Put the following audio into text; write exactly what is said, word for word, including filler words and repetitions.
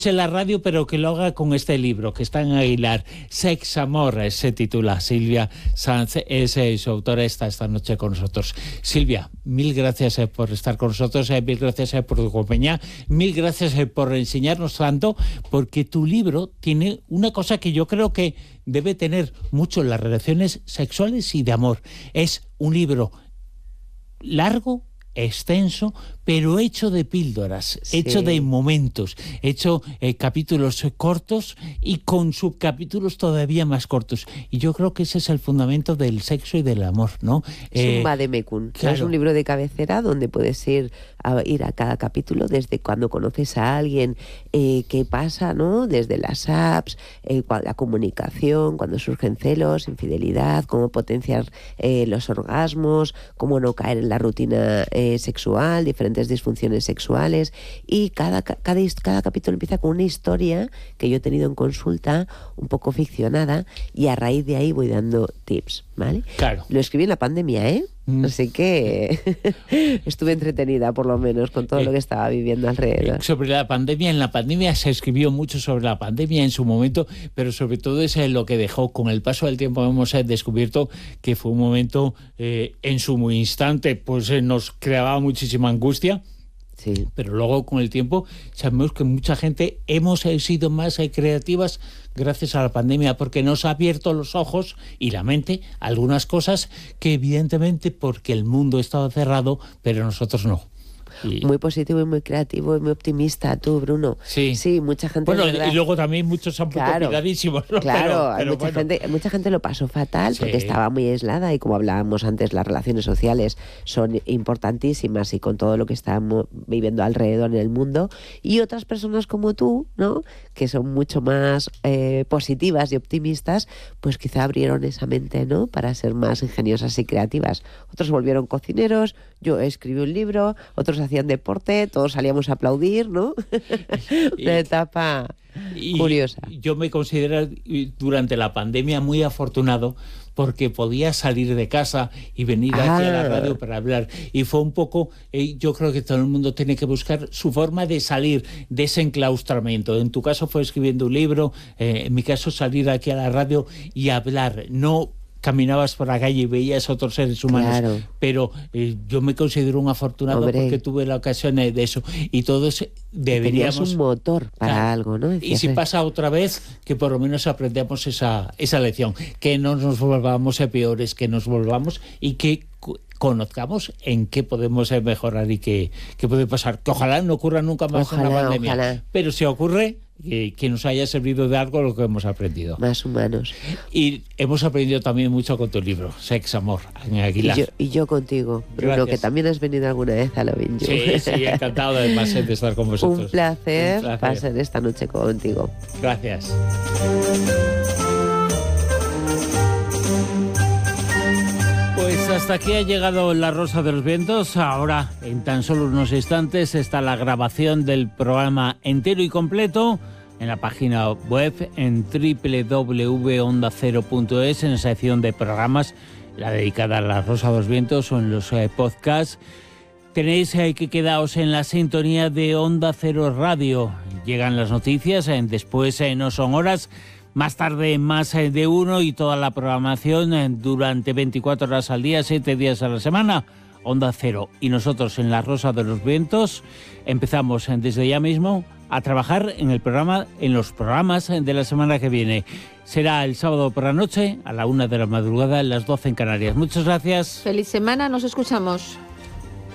en la radio, pero que lo haga con este libro que está en Aguilar, Sex Amor, se titula. Silvia Sanz es eh, su autora, está esta noche con nosotros. Silvia, mil gracias eh, por estar con nosotros, eh, mil gracias eh, por tu compañía, mil gracias eh, por enseñarnos tanto, porque tu libro tiene una cosa que yo creo que debe tener mucho en las relaciones sexuales y de amor. Es un libro largo, extenso, pero hecho de píldoras, sí. hecho de momentos, hecho eh, capítulos cortos y con subcapítulos todavía más cortos. Y yo creo que ese es el fundamento del sexo y del amor, ¿no? Es eh, un vademecum, claro. Es un libro de cabecera donde puedes ir a, ir a cada capítulo, desde cuando conoces a alguien, eh, qué pasa, ¿no? Desde las apps, eh, la comunicación, cuando surgen celos, infidelidad, cómo potenciar eh, los orgasmos, cómo no caer en la rutina eh, sexual, diferentes disfunciones sexuales, y cada, cada, cada capítulo empieza con una historia que yo he tenido en consulta, un poco ficcionada, y a raíz de ahí voy dando tips, ¿vale? Claro. Lo escribí en la pandemia, ¿eh? Mm. Así que estuve entretenida, por lo menos, con todo eh, lo que estaba viviendo alrededor. Sobre la pandemia, en la pandemia se escribió mucho sobre la pandemia en su momento, pero sobre todo es lo que dejó. Con el paso del tiempo hemos descubierto que fue un momento, eh, en su instante, pues eh, nos creaba muchísima angustia. Sí. Pero luego, con el tiempo, sabemos que mucha gente hemos sido más creativas gracias a la pandemia, porque nos ha abierto los ojos y la mente a algunas cosas que, evidentemente, porque el mundo estaba cerrado, pero nosotros no. Y... Muy positivo y muy creativo y muy optimista, tú, Bruno. Sí, sí, mucha gente... Bueno, y luego también muchos han puesto claro, cuidadísimos, ¿no? Claro, pero, pero mucha, bueno. gente, mucha gente lo pasó fatal, sí. porque estaba muy aislada, y como hablábamos antes, las relaciones sociales son importantísimas, y con todo lo que estamos viviendo alrededor en el mundo, y otras personas como tú, ¿no?, que son mucho más eh, positivas y optimistas, pues quizá abrieron esa mente, ¿no?, para ser más ingeniosas y creativas. Otros se volvieron cocineros, yo escribí un libro, otros hacían deporte, todos salíamos a aplaudir, ¿no? Una etapa y curiosa. Yo me considero durante la pandemia muy afortunado, porque podía salir de casa y venir ah. aquí a la radio para hablar. Y fue un poco, eh, yo creo que todo el mundo tiene que buscar su forma de salir de ese enclaustramiento. En tu caso fue escribiendo un libro, eh, en mi caso salir aquí a la radio y hablar, no... Caminabas por la calle y veías a otros seres humanos, claro. pero eh, yo me considero un afortunado Hombre. porque tuve la ocasión de eso, y todos deberíamos... Tenías un motor para claro. algo, ¿no? Decías, y si pasa otra vez, que por lo menos aprendamos esa, esa lección, que no nos volvamos a peores, que nos volvamos y que conozcamos en qué podemos mejorar y qué, qué puede pasar. Que ojalá no ocurra nunca más ojalá, una pandemia, ojalá. pero si ocurre... Que, que nos haya servido de algo lo que hemos aprendido. Más humanos. Y hemos aprendido también mucho con tu libro, Sex Amor, en Aguilar. Y yo, y yo contigo, Bruno, Gracias. que también has venido alguna vez a Lovin' You. Sí, sí, encantado además de estar con vosotros. Un placer, Un placer pasar esta noche contigo. Gracias. Pues hasta aquí ha llegado La Rosa de los Vientos. Ahora, en tan solo unos instantes, está la grabación del programa entero y completo en la página web en doble u doble u doble u punto onda cero punto es, en la sección de programas, la dedicada a La Rosa de los Vientos, o en los eh, podcasts. Tenéis eh, que quedaros en la sintonía de Onda Cero Radio. Llegan las noticias, eh, después eh, no son horas. Más tarde, más de uno, y toda la programación durante veinticuatro horas al día, siete días a la semana, Onda Cero. Y nosotros en La Rosa de los Vientos empezamos desde ya mismo a trabajar en el programa, en los programas de la semana que viene. Será el sábado por la noche, a la una de la madrugada, a las doce en Canarias. Muchas gracias. Feliz semana, nos escuchamos.